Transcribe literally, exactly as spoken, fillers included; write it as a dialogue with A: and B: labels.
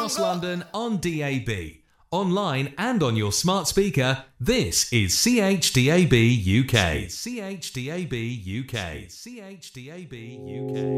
A: across London on D A B. Online and on your smart speaker, this is C H D A B U K. C H D A B U K. C H D A B U K.